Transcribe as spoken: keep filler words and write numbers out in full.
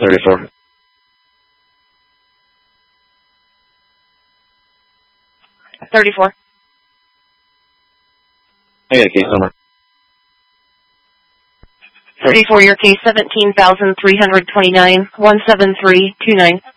thirty-four. thirty-four. I got a case number. thirty-four, your case seventeen thousand three hundred twenty-nine, one seven three two nine.